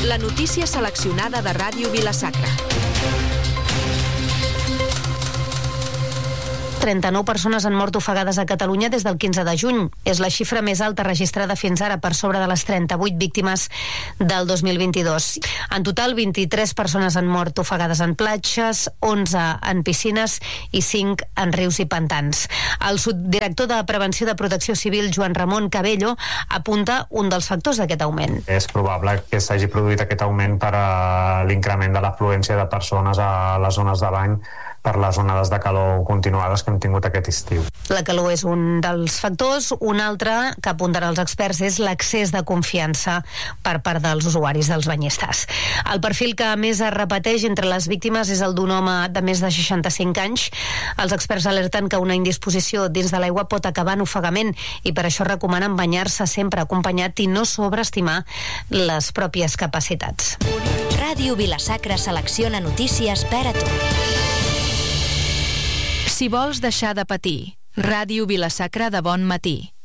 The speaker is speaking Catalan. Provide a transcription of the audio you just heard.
La notícia seleccionada de Ràdio Vila-sacra. 39 persones han mort ofegades a Catalunya des del 15 de juny. És la xifra més alta registrada fins ara, per sobre de les 38 víctimes del 2022. En total, 23 persones han mort ofegades en platges, 11 en piscines i 5 en rius i pantans. El subdirector de Prevenció de Protecció Civil, Joan Ramon Cabello, apunta un dels factors d'aquest augment. És probable que s'hagi produït aquest augment per l'increment de l'afluència de persones a les zones de bany per les onades de calor continuades que hem tingut aquest estiu. La calor és un dels factors. Un altre que apunten els experts és l'excés de confiança per part dels usuaris, dels banyistes. El perfil que més es repeteix entre les víctimes és el d'un home de més de 65 anys. Els experts alerten que una indisposició dins de l'aigua pot acabar en ofegament i per això recomanen banyar-se sempre acompanyat i no sobreestimar les pròpies capacitats. Ràdio Vila-sacra selecciona notícies per a tu. Si vols deixar de patir, Ràdio Vila-sacra de bon matí.